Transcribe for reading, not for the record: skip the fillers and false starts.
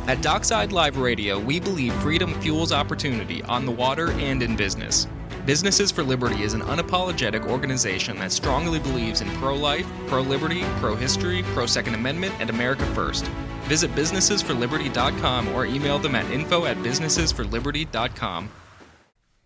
At Dockside Live Radio, we believe freedom fuels opportunity on the water and in business. Businesses for Liberty is an unapologetic organization that strongly believes in pro-life, pro-liberty, pro-history, pro-Second Amendment, and America First. Visit businessesforliberty.com or email them at info@businessesforliberty.com.